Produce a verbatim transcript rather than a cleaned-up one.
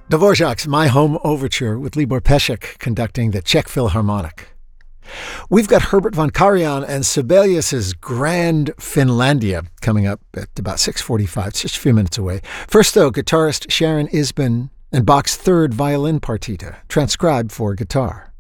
Dvorak's My Home Overture with Libor Pesek conducting the Czech Philharmonic. We've got Herbert von Karajan and Sibelius's Grand Finlandia coming up at about six forty-five, it's just a few minutes away. First, though, guitarist Sharon Isbin and Bach's third violin partita, transcribed for guitar.